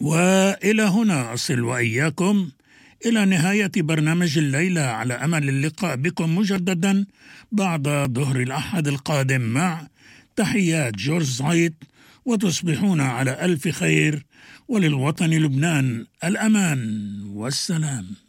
وإلى هنا أصل وإياكم إلى نهاية برنامج الليلة، على أمل اللقاء بكم مجددا بعد ظهر الأحد القادم مع تحيات جورج زايد، وتصبحون على ألف خير، وللوطن لبنان الأمان والسلام.